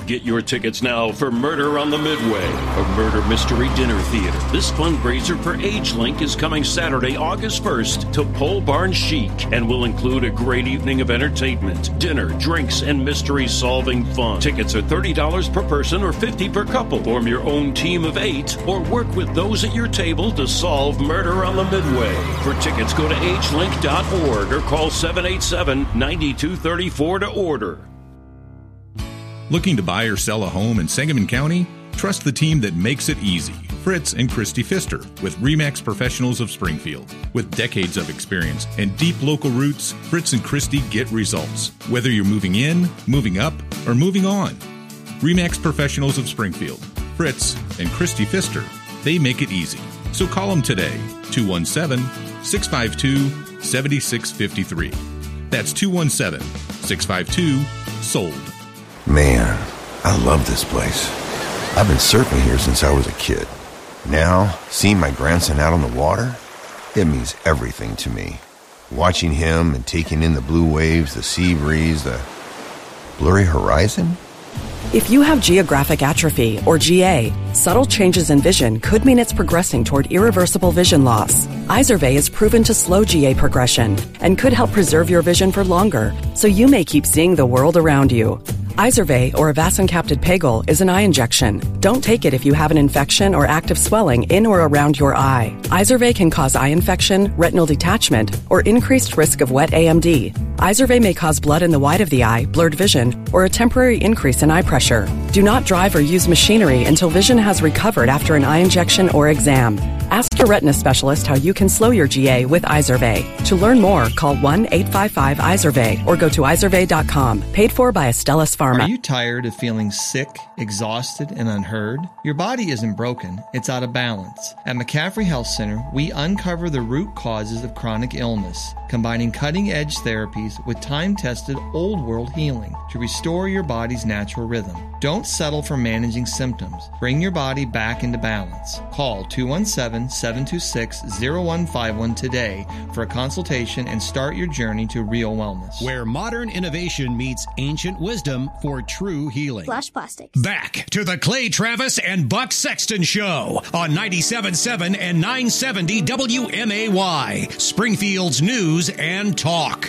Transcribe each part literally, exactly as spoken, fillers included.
Get your tickets now for Murder on the Midway, a murder mystery dinner theater. This fundraiser for AgeLink is coming Saturday, August first to Pole Barn Chic and will include a great evening of entertainment, dinner, drinks, and mystery-solving fun. Tickets are thirty dollars per person or fifty dollars per couple. Form your own team of eight or work with those at your table to solve Murder on the Midway. For tickets, go to age link dot org or call seven eight seven, nine two three four to order. Looking to buy or sell a home in Sangamon County? Trust the team that makes it easy. Fritz and Christy Pfister with RE/MAX Professionals of Springfield. With decades of experience and deep local roots, Fritz and Christy get results. Whether you're moving in, moving up, or moving on. RE/MAX Professionals of Springfield. Fritz and Christy Pfister. They make it easy. So call them today. two one seven, six five two, seven six five three. That's two one seven, six five two, sold. Man, I love this place. I've been surfing here since I was a kid. Now, seeing my grandson out on the water, it means everything to me. Watching him and taking in the blue waves, the sea breeze, the blurry horizon. If you have geographic atrophy, or G A, subtle changes in vision could mean it's progressing toward irreversible vision loss. Izervay is proven to slow G A progression and could help preserve your vision for longer, so you may keep seeing the world around you. Izervay, or avacincaptad pegol, is an eye injection. Don't take it if you have an infection or active swelling in or around your eye. Izervay can cause eye infection, retinal detachment, or increased risk of wet A M D. Izervay may cause blood in the white of the eye, blurred vision, or a temporary increase in eye pressure. Do not drive or use machinery until vision has recovered after an eye injection or exam. Ask your retina specialist how you can slow your G A with Izervay. To learn more, call one eight five five Izervay or go to izervay dot com. Paid for by Astellas Pharma. Are you tired of feeling sick, exhausted, and unheard? Your body isn't broken, it's out of balance. At McCaffrey Health Center, we uncover the root causes of chronic illness, combining cutting-edge therapies with time-tested old-world healing to restore your body's natural rhythm. Don't settle for managing symptoms. Bring your body back into balance. Call two one seven, seven two six, zero one five one today for a consultation and start your journey to real wellness. Where modern innovation meets ancient wisdom for true healing. Flash Plastics. Back to the Clay Travis and Buck Sexton Show on ninety-seven point seven and nine seventy W M A Y, Springfield's News and Talk.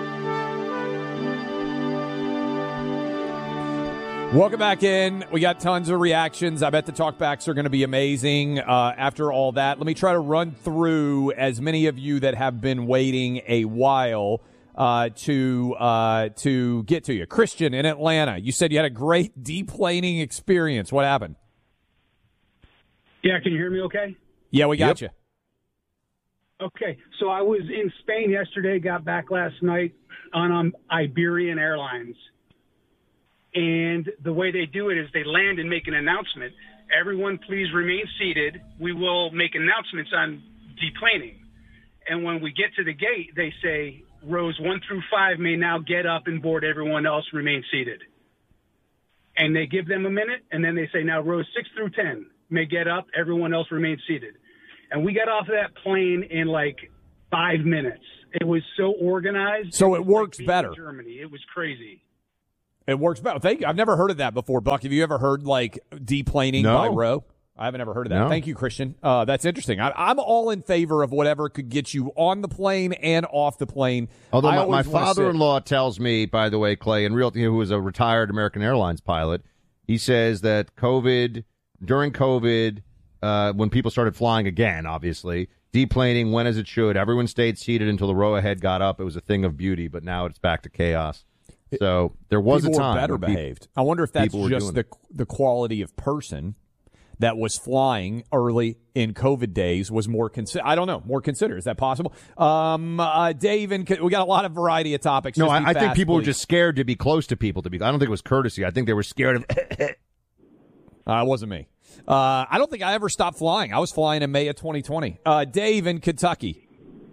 Welcome back in. We got tons of reactions. I bet the talkbacks are going to be amazing uh, after all that. Let me try to run through as many of you that have been waiting a while uh, to uh, to get to you. Christian in Atlanta, you said you had a great deplaning experience. What happened? Yeah, can you hear me okay? Yeah, we got Yep. you. Okay, so I was in Spain yesterday, got back last night on um, Iberian Airlines. And the way they do it is they land and make an announcement. Everyone, please remain seated. We will make announcements on deplaning. And when we get to the gate, they say, rows one through five may now get up and board. Everyone else remain seated. And they give them a minute, and then they say, now rows six through ten may get up. Everyone else remain seated. And we got off of that plane in like five minutes. It was so organized. So it, it works like better. Germany. It was crazy. It works better. Thank you. I've never heard of that before, Buck. Have you ever heard like deplaning No. by row? I haven't ever heard of that. No. Thank you, Christian. Uh, that's interesting. I, I'm all in favor of whatever could get you on the plane and off the plane. Although I my, my always wanna sit- father-in-law tells me, by the way, Clay, and real, who was a retired American Airlines pilot, he says that COVID, during COVID, uh, when people started flying again, obviously, deplaning went as it should. Everyone stayed seated until the row ahead got up. It was a thing of beauty, but now it's back to chaos. So there was people a time were better when behaved. People, I wonder if that's people were just doing the it. the quality of person that was flying early in COVID days was more consider. I don't know, more consider. Is that possible? Um, uh, Dave, and we got a lot of variety of topics. No, Just I, be I think fast, people please. were just scared to be close to people. To be, I don't think it was courtesy. I think they were scared of. Uh, it wasn't me. Uh, I don't think I ever stopped flying. I was flying in May of twenty twenty. Uh, Dave in Kentucky.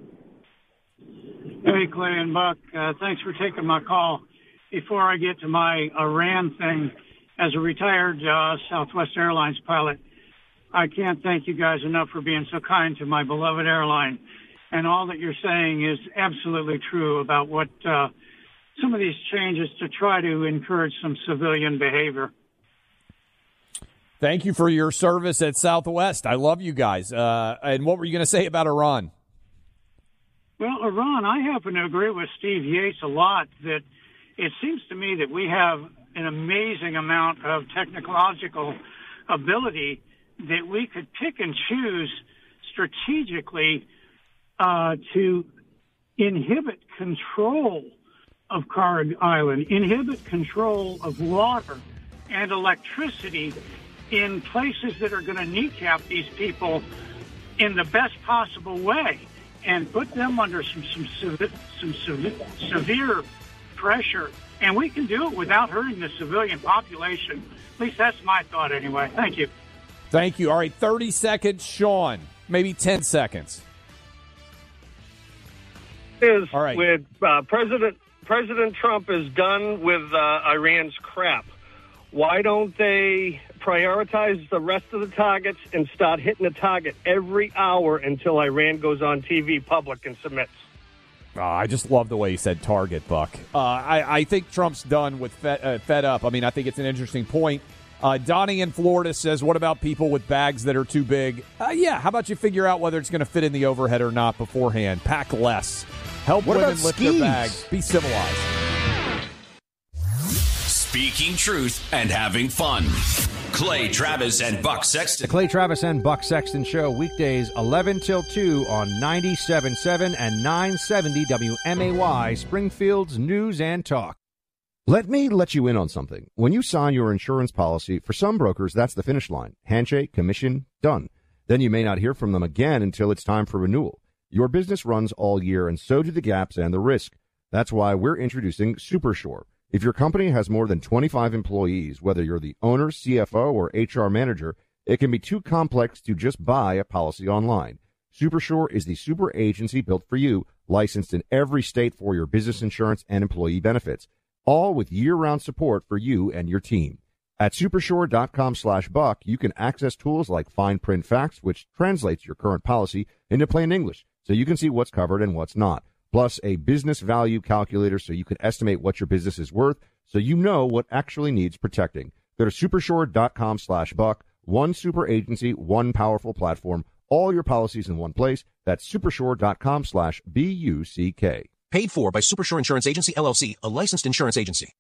Hey, Clay and Buck. Uh, thanks for taking my call. Before I get to my Iran thing, as a retired uh, Southwest Airlines pilot, I can't thank you guys enough for being so kind to my beloved airline. And all that you're saying is absolutely true about what uh, some of these changes to try to encourage some civilian behavior. Thank you for your service at Southwest. I love you guys. Uh, and what were you going to say about Iran? Well, Iran, I happen to agree with Steve Yates a lot that it seems to me that we have an amazing amount of technological ability that we could pick and choose strategically uh, to inhibit control of Kharg Island, inhibit control of water and electricity in places that are going to kneecap these people in the best possible way and put them under some some, some, some severe pressure. And we can do it without hurting the civilian population. At least that's my thought anyway. Thank you. Thank you. All right, thirty seconds, Sean. Maybe ten seconds. Is All right. with uh, President President Trump is done with uh, Iran's crap. Why don't they prioritize the rest of the targets and start hitting the target every hour until Iran goes on T V public and submits? Oh, I just love the way you said target, Buck. Uh, I, I think Trump's done with fed, uh, fed up. I mean, I think it's an interesting point. Uh, Donnie in Florida says, what about people with bags that are too big? Uh, yeah, how about you figure out whether it's going to fit in the overhead or not beforehand? Pack less. Help what women about lift skis? their bags. Be civilized. Speaking truth and having fun. Clay Travis and Buck Sexton. The Clay Travis and Buck Sexton Show, weekdays eleven till two on ninety-seven point seven and nine seventy W M A Y, Springfield's News and Talk. Let me let you in on something. When you sign your insurance policy, for some brokers, that's the finish line. Handshake, commission, done. Then you may not hear from them again until it's time for renewal. Your business runs all year, and so do the gaps and the risk. That's why we're introducing SuperSure. If your company has more than twenty-five employees, whether you're the owner, C F O, or H R manager, it can be too complex to just buy a policy online. SuperSure is the super agency built for you, licensed in every state for your business insurance and employee benefits, all with year-round support for you and your team. At supersure.com slash buck, you can access tools like fine print facts, which translates your current policy into plain English, so you can see what's covered and what's not. Plus a business value calculator so you can estimate what your business is worth so you know what actually needs protecting. Go to supersure.com slash buck. One super agency, one powerful platform, all your policies in one place. That's supersure.com slash B U C K. Paid for by Supersure Insurance Agency, L L C, a licensed insurance agency.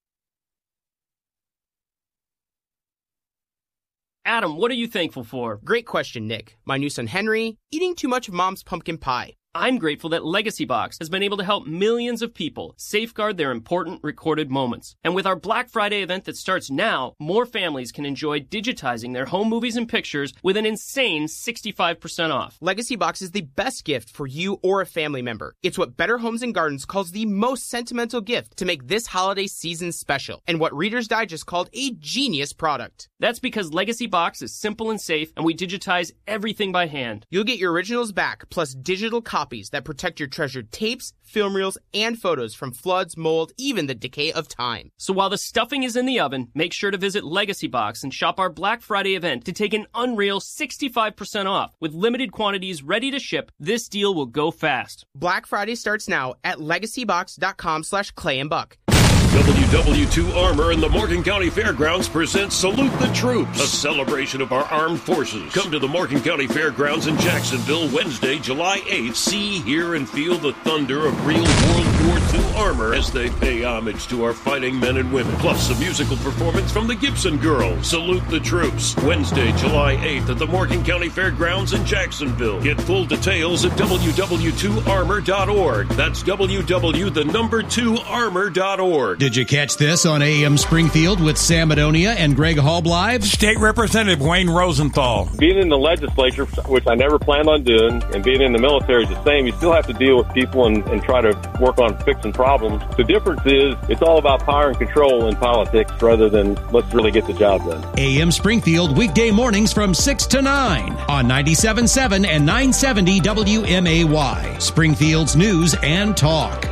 Adam, what are you thankful for? Great question, Nick. My new son Henry, eating too much of Mom's pumpkin pie. I'm grateful that Legacy Box has been able to help millions of people safeguard their important recorded moments. And with our Black Friday event that starts now, more families can enjoy digitizing their home movies and pictures with an insane sixty-five percent off. Legacy Box is the best gift for you or a family member. It's what Better Homes and Gardens calls the most sentimental gift to make this holiday season special, and what Reader's Digest called a genius product. That's because Legacy Box is simple and safe, and we digitize everything by hand. You'll get your originals back, plus digital copies that protect your treasured tapes, film reels, and photos from floods, mold, even the decay of time. So while the stuffing is in the oven, make sure to visit Legacy Box and shop our Black Friday event to take an unreal sixty-five percent off. With limited quantities ready to ship, this deal will go fast. Black Friday starts now at legacybox.com slash Clay and Buck. W W two Armor and the Morgan County Fairgrounds presents Salute the Troops, a celebration of our armed forces. Come to the Morgan County Fairgrounds in Jacksonville Wednesday, July eighth. See, hear, and feel the thunder of real World War Two armor as they pay homage to our fighting men and women. Plus, a musical performance from the Gibson Girls. Salute the Troops, Wednesday, July eighth at the Morgan County Fairgrounds in Jacksonville. Get full details at w w two armor dot org. That's w w w the number two armor dot org. Did you catch this on A M Springfield with Sam Madonia and Greg Hallblive? State Representative Wayne Rosenthal. Being in the legislature, which I never planned on doing, and being in the military is the same. You still have to deal with people and, and try to work on fixing problems. The difference is it's all about power and control in politics rather than let's really get the job done. A M Springfield, weekday mornings from six to nine on ninety-seven point seven and nine seventy W M A Y, Springfield's News and Talk.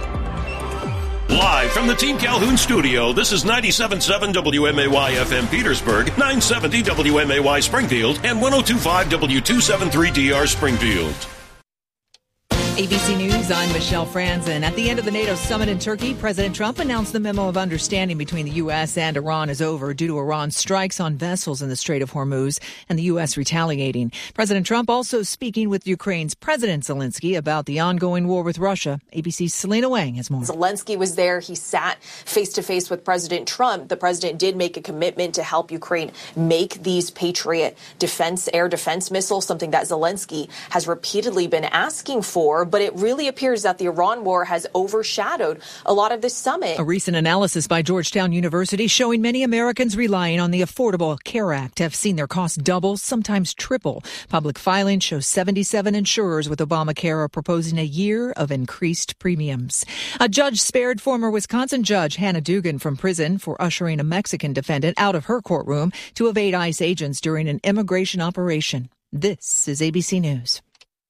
Live from the Team Calhoun studio, this is ninety-seven point seven W M A Y F M Petersburg, nine seventy W M A Y Springfield, and ten twenty-five W two seventy-three D R Springfield. A B C News, I'm Michelle Franzen. At the end of the NATO summit in Turkey, President Trump announced the memo of understanding between the U S and Iran is over due to Iran's strikes on vessels in the Strait of Hormuz and the U S retaliating. President Trump also speaking with Ukraine's President Zelensky about the ongoing war with Russia. A B C's Selena Wang has more. Zelensky was there. He sat face-to-face with President Trump. The president did make a commitment to help Ukraine make these Patriot defense, air defense missiles, something that Zelensky has repeatedly been asking for. But it really appears that the Iran war has overshadowed a lot of this summit. A recent analysis by Georgetown University showing many Americans relying on the Affordable Care Act have seen their costs double, sometimes triple. Public filing shows seventy-seven insurers with Obamacare are proposing a year of increased premiums. A judge spared former Wisconsin judge Hannah Dugan from prison for ushering a Mexican defendant out of her courtroom to evade ICE agents during an immigration operation. This is A B C News.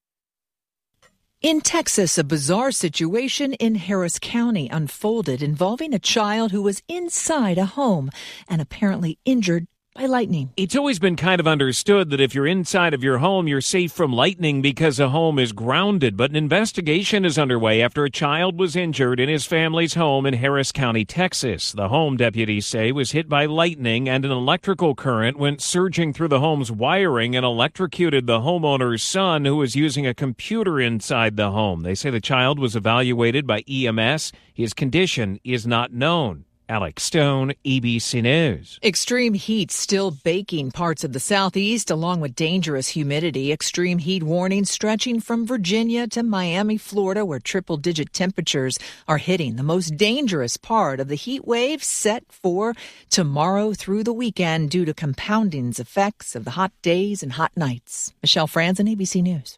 In Texas, a bizarre situation in Harris County unfolded involving a child who was inside a home and apparently injured by lightning. It's always been kind of understood that if you're inside of your home, you're safe from lightning because a home is grounded. But an investigation is underway after a child was injured in his family's home in Harris County, Texas. The home, deputies say, was hit by lightning and an electrical current went surging through the home's wiring and electrocuted the homeowner's son, who was using a computer inside the home. They say the child was evaluated by E M S. His condition is not known. Alex Stone, A B C News. Extreme heat still baking parts of the southeast, along with dangerous humidity. Extreme heat warnings stretching from Virginia to Miami, Florida, where triple-digit temperatures are hitting. The most dangerous part of the heat wave set for tomorrow through the weekend due to compounding effects of the hot days and hot nights. Michelle Franzen, A B C News.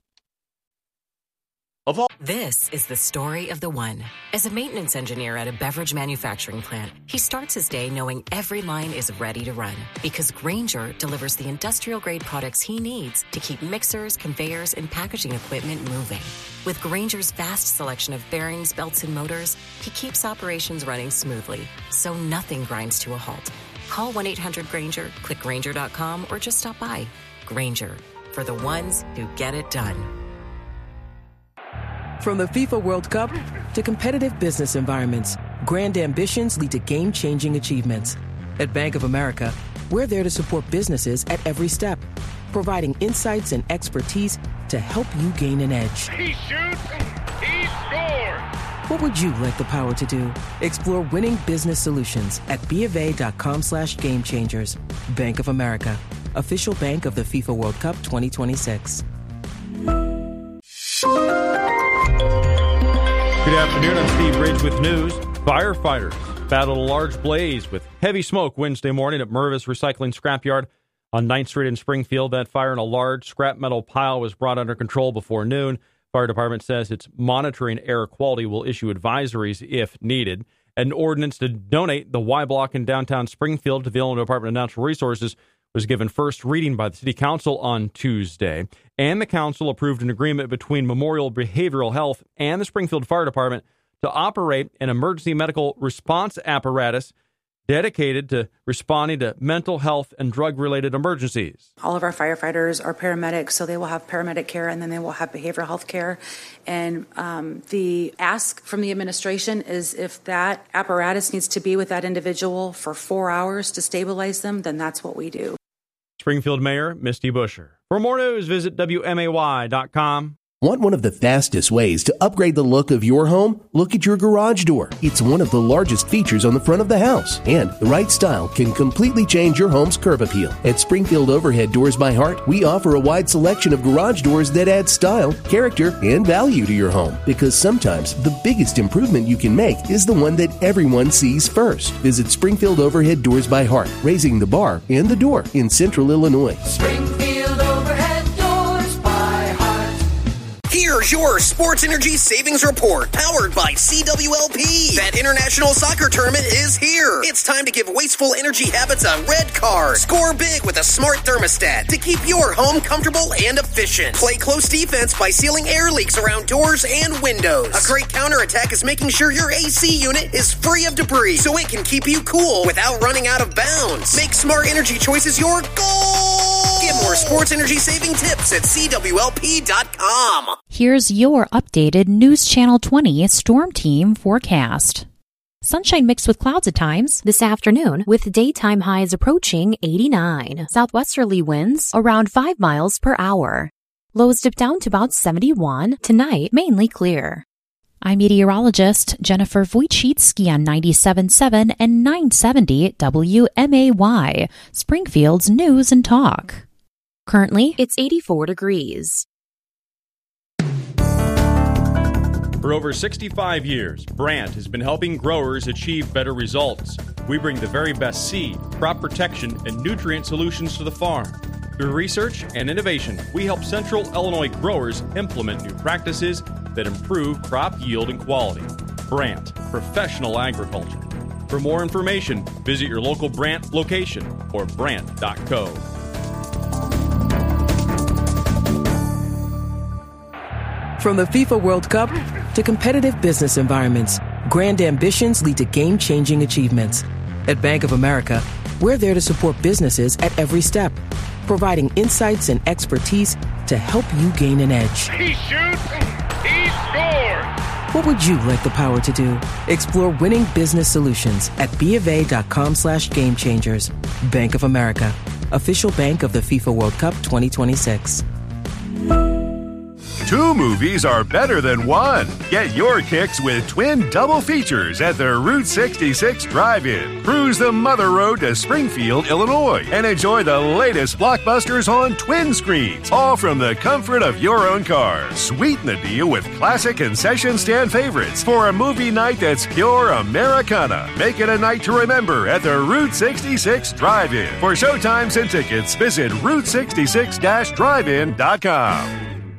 Of all- this is the story of the one. As a maintenance engineer at a beverage manufacturing plant, he starts his day knowing every line is ready to run because Grainger delivers the industrial-grade products he needs to keep mixers, conveyors, and packaging equipment moving. With Grainger's vast selection of bearings, belts, and motors, he keeps operations running smoothly, so nothing grinds to a halt. Call one eight hundred Grainger, click Grainger dot com, or just stop by. Grainger, for the ones who get it done. From the FIFA World Cup to competitive business environments, grand ambitions lead to game-changing achievements. At Bank of America, we're there to support businesses at every step, providing insights and expertise to help you gain an edge. He shoots, he scores! What would you like the power to do? Explore winning business solutions at BofA.com slash game changers. Bank of America, official bank of the FIFA World Cup twenty twenty-six. Good afternoon, I'm Steve Ridge with news. Firefighters battled a large blaze with heavy smoke Wednesday morning at Mervis Recycling Scrapyard on ninth Street in Springfield. That fire in a large scrap metal pile was brought under control before noon. Fire department says it's monitoring air quality, will issue advisories if needed. An ordinance to donate the Y Block in downtown Springfield to the Illinois Department of Natural Resources was given first reading by the City Council on Tuesday. And the Council approved an agreement between Memorial Behavioral Health and the Springfield Fire Department to operate an emergency medical response apparatus dedicated to responding to mental health and drug-related emergencies. All of our firefighters are paramedics, so they will have paramedic care, and then they will have behavioral health care. And um, the ask from the administration is if that apparatus needs to be with that individual for four hours to stabilize them, then that's what we do. Springfield Mayor Misty Buscher. For more news, visit W M A Y dot com. Want one of the fastest ways to upgrade the look of your home? Look at your garage door. It's one of the largest features on the front of the house, and the right style can completely change your home's curb appeal. At Springfield Overhead Doors by Heart, we offer a wide selection of garage doors that add style, character, and value to your home. Because sometimes the biggest improvement you can make is the one that everyone sees first. Visit Springfield Overhead Doors by Heart, raising the bar and the door in Central Illinois. Springfield Overhead Doors by Heart. Here's your Sports Energy Savings Report, powered by C W L P. That international soccer tournament is here. It's time to give wasteful energy habits a red card. Score big with a smart thermostat to keep your home comfortable and efficient. Play close defense by sealing air leaks around doors and windows. A great counterattack is making sure your A C unit is free of debris so it can keep you cool without running out of bounds. Make smart energy choices your goal. Get more sports energy saving tips at C W L P dot com. Here's your updated News Channel twenty Storm Team forecast. Sunshine mixed with clouds at times this afternoon, with daytime highs approaching eighty-nine. Southwesterly winds around five miles per hour. Lows dip down to about seventy-one. Tonight, mainly clear. I'm meteorologist Jennifer Wojcicki on ninety-seven point seven and nine seventy W M A Y, Springfield's News and Talk. Currently, it's eighty-four degrees. For over sixty-five years, Brandt has been helping growers achieve better results. We bring the very best seed, crop protection, and nutrient solutions to the farm. Through research and innovation, we help Central Illinois growers implement new practices that improve crop yield and quality. Brandt, professional agriculture. For more information, visit your local Brandt location or brandt dot co. From the FIFA World Cup to competitive business environments, grand ambitions lead to game-changing achievements. At Bank of America, we're there to support businesses at every step, providing insights and expertise to help you gain an edge. He shoots, he scores! What would you like the power to do? Explore winning business solutions at BofA.com slash game changers. Bank of America, official bank of the FIFA World Cup twenty twenty-six. Two movies are better than one. Get your kicks with twin double features at the Route sixty-six Drive-In. Cruise the Mother Road to Springfield, Illinois, and enjoy the latest blockbusters on twin screens, all from the comfort of your own car. Sweeten the deal with classic concession stand favorites for a movie night that's pure Americana. Make it a night to remember at the Route sixty-six Drive-In. For showtimes and tickets, visit route sixty-six drive in dot com.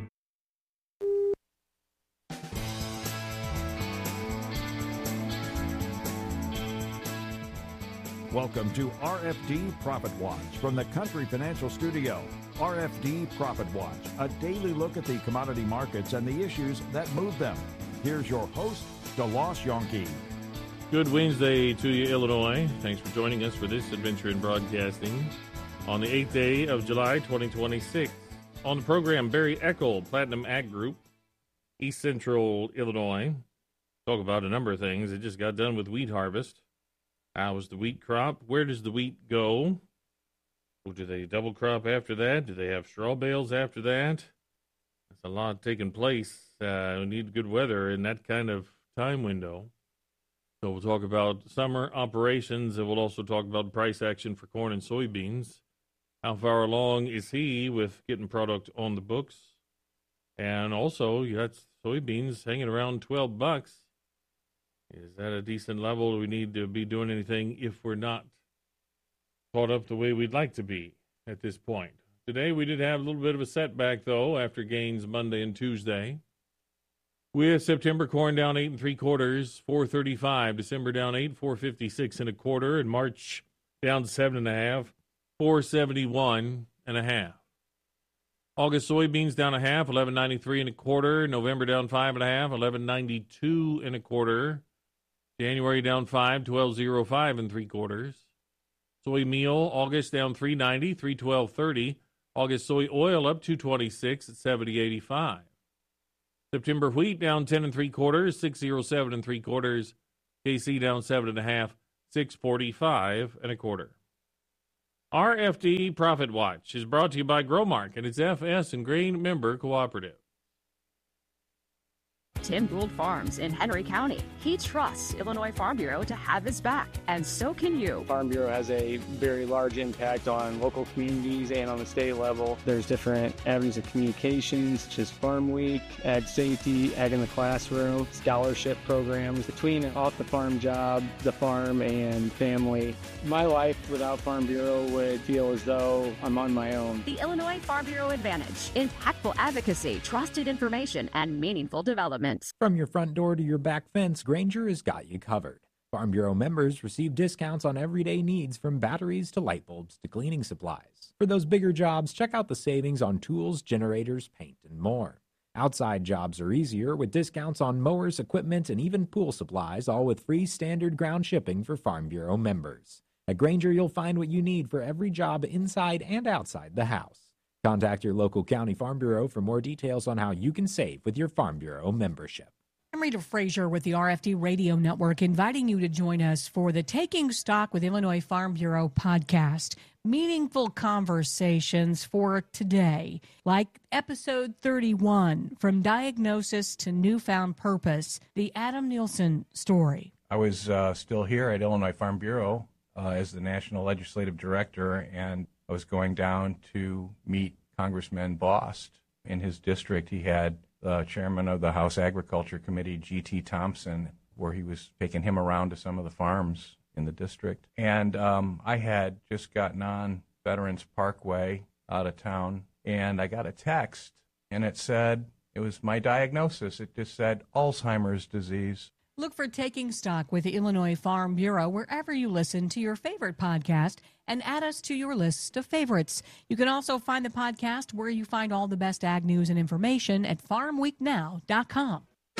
Welcome to R F D Profit Watch from the Country Financial Studio. R F D Profit Watch, a daily look at the commodity markets and the issues that move them. Here's your host, DeLoss Yonke. Good Wednesday to you, Illinois. Thanks for joining us for this adventure in broadcasting on the eighth day of July, twenty twenty-six. On the program, Barry Eckel, Platinum Ag Group, East Central Illinois. Talk about a number of things. It just got done with wheat harvest. How was the wheat crop? Where does the wheat go? Do they double crop after that? Do they have straw bales after that? That's a lot taking place. Uh, we need good weather in that kind of time window. So we'll talk about summer operations, and we'll also talk about price action for corn and soybeans. How far along is he with getting product on the books? And also, you got soybeans hanging around twelve bucks. Is that a decent level? Do we need to be doing anything if we're not caught up the way we'd like to be at this point? Today we did have a little bit of a setback, though, after gains Monday and Tuesday. With September corn down eight and three quarters, four thirty-five. December down eight, four fifty-six and a quarter. And March down seven and a half, four seventy-one and a half. August soybeans down a half, eleven ninety-three and a quarter. November down five and a half, eleven ninety-two and a quarter. January down five, twelve oh five and three quarters. Soy meal, August down three ninety, three twelve thirty. August soy oil up two twenty-six at seventy eighty-five. September wheat down ten and three quarters, six oh seven and three quarters. K C down seven and a half, six forty-five and a quarter. R F D Profit Watch is brought to you by Growmark and its F S and Grain Member Cooperative. Tim Gould Farms in Henry County. He trusts Illinois Farm Bureau to have his back, and so can you. Farm Bureau has a very large impact on local communities and on the state level. There's different avenues of communication, such as Farm Week, Ag Safety, Ag in the Classroom, scholarship programs. Between an off-the-farm job, the farm, and family, my life without Farm Bureau would feel as though I'm on my own. The Illinois Farm Bureau Advantage. Impactful advocacy, trusted information, and meaningful development. From your front door to your back fence, Grainger has got you covered. Farm Bureau members receive discounts on everyday needs from batteries to light bulbs to cleaning supplies. For those bigger jobs, check out the savings on tools, generators, paint, and more. Outside jobs are easier with discounts on mowers, equipment, and even pool supplies, all with free standard ground shipping for Farm Bureau members. At Grainger, you'll find what you need for every job inside and outside the house. Contact your local county Farm Bureau for more details on how you can save with your Farm Bureau membership. I'm Rita Frazier with the R F D Radio Network, inviting you to join us for the Taking Stock with Illinois Farm Bureau podcast. Meaningful conversations for today, like episode thirty-one, From Diagnosis to Newfound Purpose, the Adam Nielsen story. I was uh, still here at Illinois Farm Bureau uh, as the National Legislative Director, and I was going down to meet Congressman Bost. In his district, he had the chairman of the House Agriculture Committee, G T Thompson, where he was taking him around to some of the farms in the district. And um, I had just gotten on Veterans Parkway out of town, and I got a text, and it said, it was my diagnosis. It just said Alzheimer's disease. Look for Taking Stock with the Illinois Farm Bureau wherever you listen to your favorite podcast and add us to your list of favorites. You can also find the podcast where you find all the best ag news and information at farm week now dot com.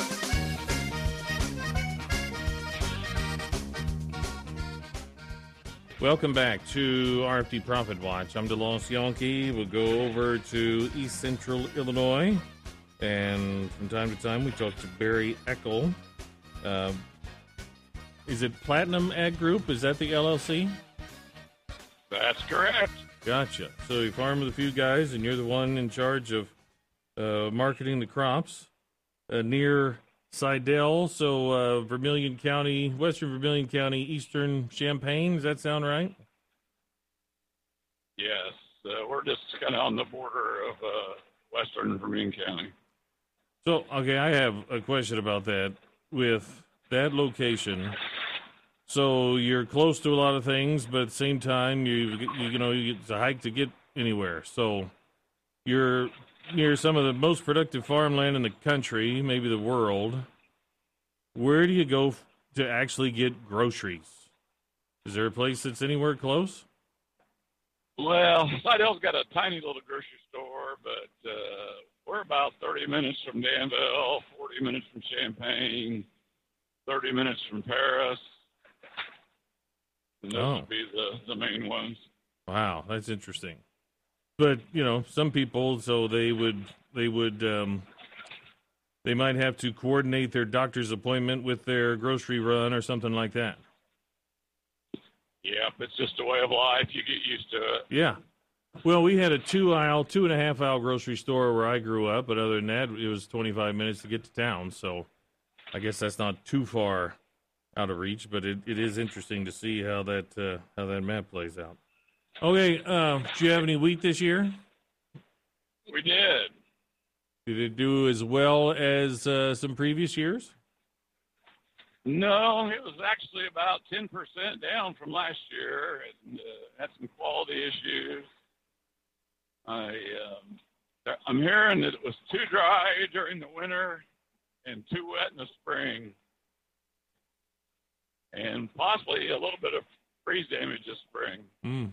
Welcome back to R F D Profit Watch. I'm DeLoss Yonke. We'll go over to East Central Illinois, and from time to time we talk to Barry Eckel. Uh, is it Platinum Ag Group? Is that the L L C? That's correct. Gotcha. So you farm with a few guys, and you're the one in charge of uh, marketing the crops uh, near Seidel, so uh, Vermilion County, Western Vermilion County, Eastern Champaign. Does that sound right? Yes. Uh, we're just kind of on the border of uh, Western Vermilion County. So, okay, I have a question about that. With that location, so you're close to a lot of things, but at the same time, you you, you know, it's a hike to get anywhere. So you're near some of the most productive farmland in the country, maybe the world. Where do you go f- to actually get groceries? Is there a place that's anywhere close? Well, Seidel's got a tiny little grocery store, but uh, we're about thirty minutes from Danville, forty minutes from Champaign, thirty minutes from Paris. And those Oh. would be the, the main ones. Wow, that's interesting. But you know, some people, so they would they would um, they might have to coordinate their doctor's appointment with their grocery run or something like that. Yep, it's just a way of life. You get used to it. Yeah. Well, we had a two aisle, two and a half aisle grocery store where I grew up, but other than that, it was twenty-five minutes to get to town. So I guess that's not too far out of reach, but it, it is interesting to see how that uh, how that map plays out. Okay, uh, do you have any wheat this year? We did. Did it do as well as uh, some previous years? No, it was actually about ten percent down from last year, and uh, had some quality issues. I, um, I'm hearing that it was too dry during the winter and too wet in the spring, and possibly a little bit of freeze damage this spring. Mm.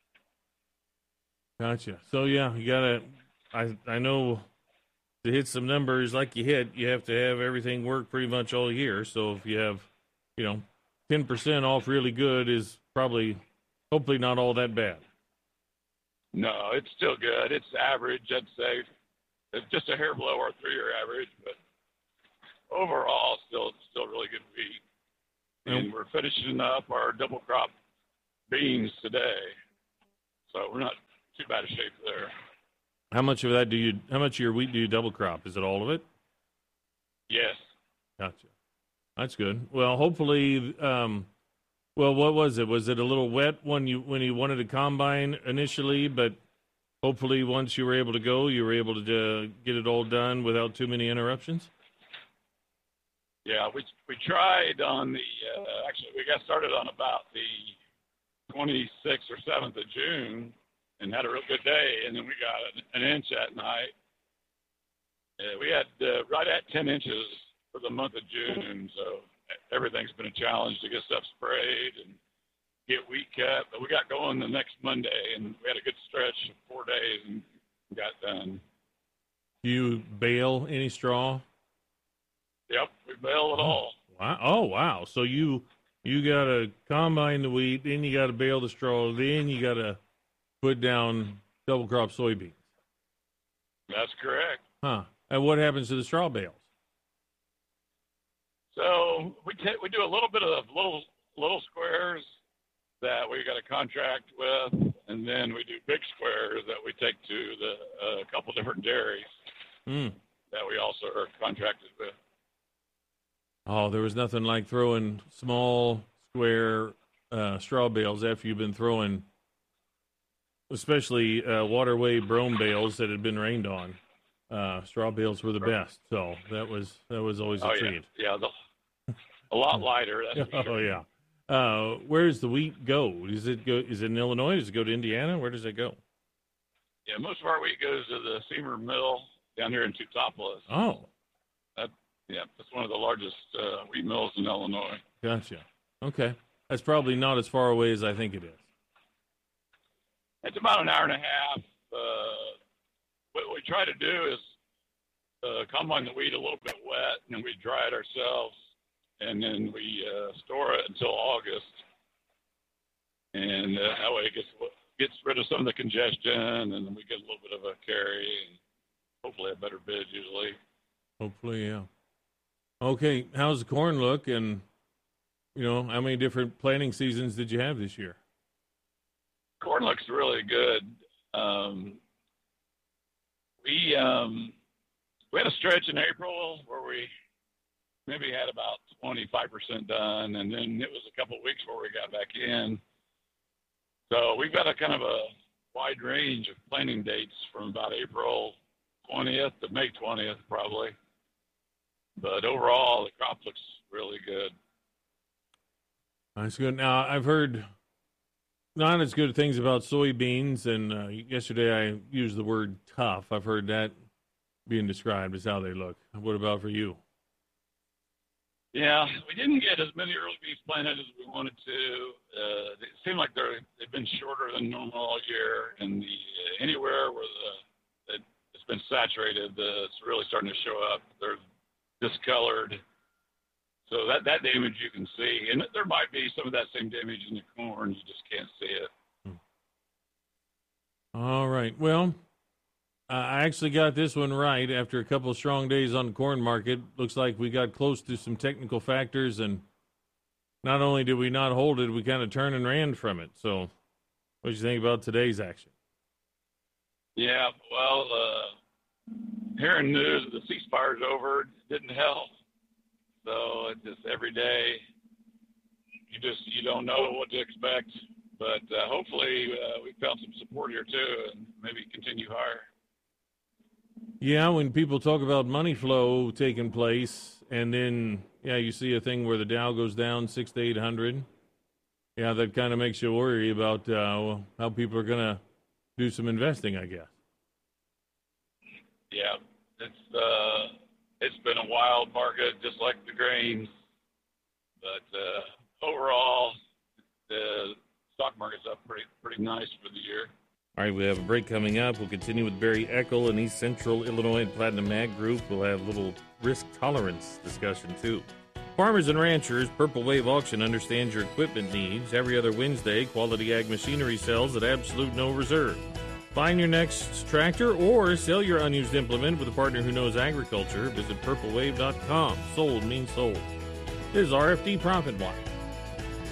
Gotcha. So yeah, you gotta. I I know to hit some numbers like you hit, you have to have everything work pretty much all year. So if you have, you know, ten percent off really good is probably, hopefully not all that bad. No, it's still good. It's average, I'd say. It's just a hair below our three-year average, but overall, still still really good wheat. And we're finishing up our double crop beans today, so we're not too bad a shape there. How much of that do you? How much of your wheat do you double crop? Is it all of it? Yes. Gotcha. That's good. Well, hopefully. Um, well, what was it? Was it a little wet when you when you wanted to combine initially? But hopefully, once you were able to go, you were able to uh, get it all done without too many interruptions. Yeah, we we tried on the uh, actually we got started on about the twenty-sixth or seventh of June. And had a real good day, and then we got an, an inch that night. Uh, we had uh, right at ten inches for the month of June, so everything's been a challenge to get stuff sprayed and get wheat cut. But we got going the next Monday, and we had a good stretch of four days and got done. Do you bale any straw? Yep, we bale it all. Wow! Oh, wow! So you You got to combine the wheat, then you got to bale the straw, then you got to put down double crop soybeans. That's correct. Huh. And what happens to the straw bales? So we t- we do a little bit of little little squares that we got a contract with, and then we do big squares that we take to the a uh, couple different dairies Mm. that we also are contracted with. Oh, there was nothing like throwing small square uh, straw bales after you've been throwing, especially uh, waterway brome bales that had been rained on. Uh, straw bales were the best, so that was that was always a oh, treat. Yeah, yeah the, a lot lighter. That's for Oh sure. yeah. Uh, where does the wheat go? Does it go? Is it in Illinois? Does it go to Indiana? Where does it go? Yeah, most of our wheat goes to the Seymour Mill down here in Teutopolis. Oh, That, yeah, that's one of the largest uh, wheat mills in Illinois. gotcha. Okay, that's probably not as far away as I think it is. It's about an hour and a half. Uh, what we try to do is uh, combine the wheat a little bit wet, and then we dry it ourselves, and then we uh, store it until August, and uh, that way it gets gets rid of some of the congestion, and then we get a little bit of a carry, and hopefully a better bid usually. Hopefully, yeah. Okay, how's the corn look? And, you know, how many different planting seasons did you have this year? Corn looks really good. Um, we um, we had a stretch in April where we maybe had about twenty-five percent done, and then it was a couple of weeks where we got back in. So we've got a kind of a wide range of planting dates from about April twentieth to May twentieth probably. But overall, the crop looks really good. That's good. Now, I've heard not as good things about soybeans, and uh, yesterday I used the word tough. I've heard that being described as how they look. What about for you? Yeah, we didn't get as many early beans planted as we wanted to. Uh, it seemed like they're, they've been shorter than normal all year, and the, uh, anywhere where the, it, it's been saturated, the, it's really starting to show up. They're discolored. So that, that damage you can see. And there might be some of that same damage in the corn. You just can't see it. All right. Well, I actually got this one right after a couple of strong days on the corn market. Looks like we got close to some technical factors, and not only did we not hold it, we kind of turned and ran from it. So what do you think about today's action? Yeah, well, uh, hearing news that the ceasefire's over didn't help. So it's just every day, you just you don't know what to expect. But uh, hopefully uh, we felt some support here too, and maybe continue higher. Yeah, when people talk about money flow taking place, and then yeah, you see a thing where the Dow goes down six to eight hundred. Yeah, that kind of makes you worry about uh, how people are going to do some investing, I guess. Yeah, it's uh, it's been a wild market, just like the grains. But uh, overall, the stock market's up pretty pretty nice for the year. All right, we have a break coming up. We'll continue with Barry Eckel and East Central Illinois and Platinum Ag Group. We'll have a little risk tolerance discussion, too. Farmers and ranchers, Purple Wave Auction understands your equipment needs. Every other Wednesday, quality ag machinery sells at absolute no reserve. Find your next tractor or sell your unused implement with a partner who knows agriculture. Visit purple wave dot com. Sold means sold. This is R F D Profit Watch.